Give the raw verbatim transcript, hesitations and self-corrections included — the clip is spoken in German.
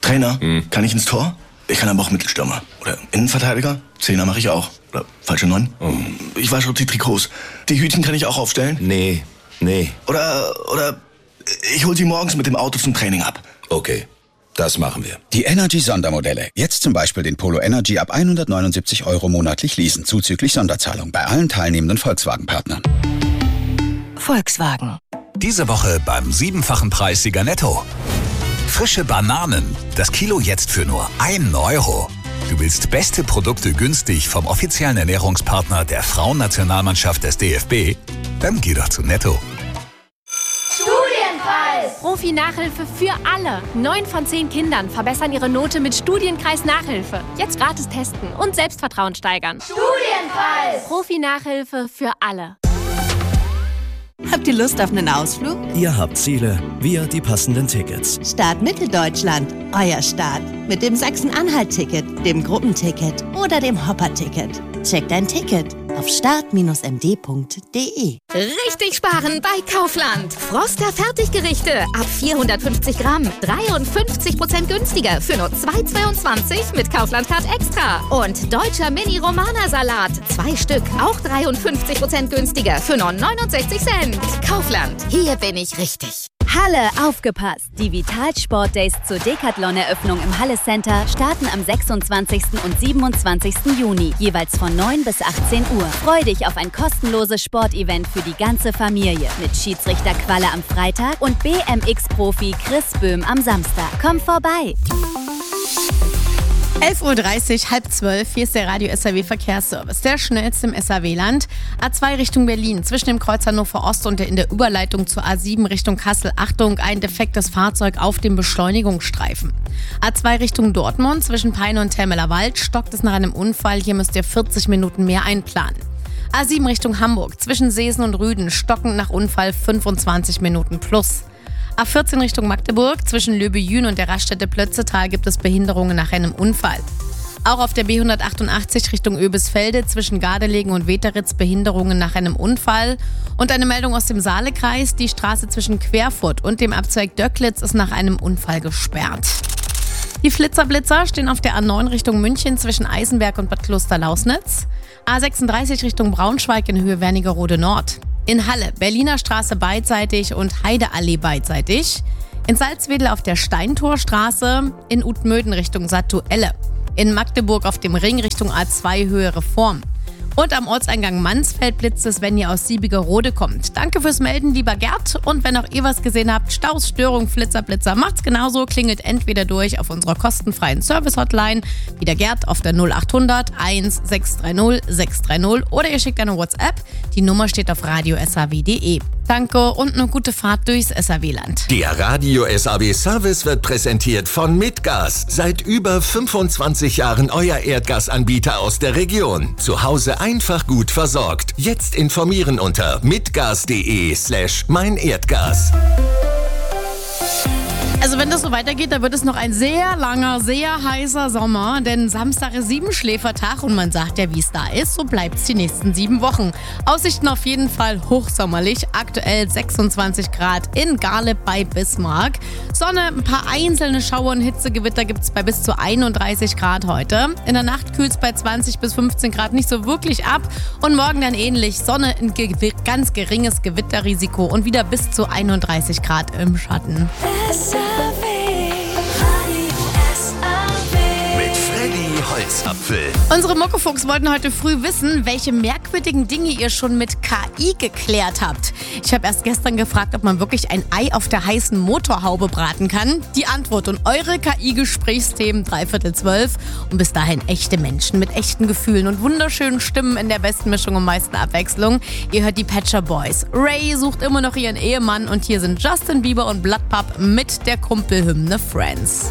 Trainer, hm. kann ich ins Tor? Ich kann aber auch Mittelstürmer. Oder Innenverteidiger? Zehner mache ich auch. Oder falsche Neun? Oh. Ich wasche die Trikots. Die Hütchen kann ich auch aufstellen? Nee, nee. Oder, oder ich hol sie morgens mit dem Auto zum Training ab. Okay, das machen wir. Die Energy-Sondermodelle. Jetzt zum Beispiel den Polo Energy ab hundertneunundsiebzig Euro monatlich leasen, zuzüglich Sonderzahlung bei allen teilnehmenden Volkswagen-Partnern. Volkswagen. Diese Woche beim siebenfachen Preissieger Netto. Frische Bananen. Das Kilo jetzt für nur einen Euro. Du willst beste Produkte günstig vom offiziellen Ernährungspartner der Frauennationalmannschaft des D F B? Dann geh doch zu Netto. Studienkreis! Profi-Nachhilfe für alle. Neun von zehn Kindern verbessern ihre Note mit Studienkreis-Nachhilfe. Jetzt gratis testen und Selbstvertrauen steigern. Studienkreis! Profi-Nachhilfe für alle. Habt ihr Lust auf einen Ausflug? Ihr habt Ziele, wir die passenden Tickets. Start Mitteldeutschland, euer Start. Mit dem Sachsen-Anhalt-Ticket, dem Gruppenticket oder dem Hopper-Ticket. Checkt ein Ticket auf start Bindestrich m d punkt d e. Richtig sparen bei Kaufland. Froster Fertiggerichte ab vierhundertfünfzig Gramm. dreiundfünfzig Prozent günstiger für nur zwei Euro zweiundzwanzig mit Kaufland Card Extra. Und deutscher Mini-Romana-Salat. Zwei Stück, auch dreiundfünfzig Prozent günstiger für nur neunundsechzig Cent. Kaufland, hier bin ich richtig. Halle, aufgepasst! Die Vital Sport Days zur Decathlon-Eröffnung im Halle Center starten am sechsundzwanzigsten und siebenundzwanzigsten Juni, jeweils von neun bis achtzehn Uhr. Freu dich auf ein kostenloses Sportevent für die ganze Familie mit Schiedsrichter Qualle am Freitag und B M X-Profi Chris Böhm am Samstag. Komm vorbei! elf Uhr dreißig, halb zwölf, hier ist der Radio S R W Verkehrsservice. Der schnellste im S R W-Land. A zwei Richtung Berlin, zwischen dem Kreuz Hannover Ost und der in der Überleitung zur A sieben Richtung Kassel. Achtung, ein defektes Fahrzeug auf dem Beschleunigungsstreifen. A zwei Richtung Dortmund, zwischen Peine und Telmeler Wald, stockt es nach einem Unfall. Hier müsst ihr vierzig Minuten mehr einplanen. A sieben Richtung Hamburg, zwischen Seesen und Rüden, stockend nach Unfall fünfundzwanzig Minuten plus. A vierzehn Richtung Magdeburg, zwischen Löbe-Jün und der Raststätte Plötzetal gibt es Behinderungen nach einem Unfall. Auch auf der B hundertachtundachtzig Richtung Oebisfelde, zwischen Gardelegen und Weteritz Behinderungen nach einem Unfall. Und eine Meldung aus dem Saalekreis, die Straße zwischen Querfurt und dem Abzweig Döcklitz ist nach einem Unfall gesperrt. Die Flitzerblitzer stehen auf der A neun Richtung München zwischen Eisenberg und Bad Kloster-Lausnitz. A sechsunddreißig Richtung Braunschweig in Höhe Wernigerode Nord. In Halle, Berliner Straße beidseitig und Heideallee beidseitig. In Salzwedel auf der Steintorstraße, in Utmöden Richtung Satuelle. In Magdeburg auf dem Ring Richtung A zwei Höhe Reform. Und am Ortseingang Mansfeld blitzt es, wenn ihr aus Siebigerode kommt. Danke fürs Melden, lieber Gerd. Und wenn auch ihr was gesehen habt, Staus, Störung, Flitzer, Blitzer, macht's genauso. Klingelt entweder durch auf unserer kostenfreien Service-Hotline, wie der Gerd auf der null achthundert eins sechs drei null sechs drei null oder ihr schickt eine WhatsApp. Die Nummer steht auf radio s a w punkt d e. Danke und eine gute Fahrt durchs S R W-Land. Der Radio S A W Service wird präsentiert von Mitgas. Seit über fünfundzwanzig Jahren euer Erdgasanbieter aus der Region. Zu Hause einfach gut versorgt. Jetzt informieren unter mitgas.de slash mein Erdgas. Also wenn das so weitergeht, dann wird es noch ein sehr langer, sehr heißer Sommer, denn Samstag ist Siebenschläfertag und man sagt ja, wie es da ist, so bleibt es die nächsten sieben Wochen. Aussichten auf jeden Fall hochsommerlich, aktuell sechsundzwanzig Grad in Garleb bei Bismarck. Sonne, ein paar einzelne Schauer und Hitzegewitter gibt es bei bis zu einunddreißig Grad heute. In der Nacht kühlt es bei zwanzig bis fünfzehn Grad nicht so wirklich ab und morgen dann ähnlich. Sonne, ein ge- ganz geringes Gewitterrisiko und wieder bis zu einunddreißig Grad im Schatten. Holzapfel. Unsere Muckefuchs wollten heute früh wissen, welche merkwürdigen Dinge ihr schon mit K I geklärt habt. Ich habe erst gestern gefragt, ob man wirklich ein Ei auf der heißen Motorhaube braten kann. Die Antwort und eure K I-Gesprächsthemen dreiviertel zwölf. Und bis dahin echte Menschen mit echten Gefühlen und wunderschönen Stimmen in der besten Mischung und meisten Abwechslung. Ihr hört die Pet Shop Boys. Ray sucht immer noch ihren Ehemann und hier sind Justin Bieber und Blood Pup mit der Kumpelhymne Friends.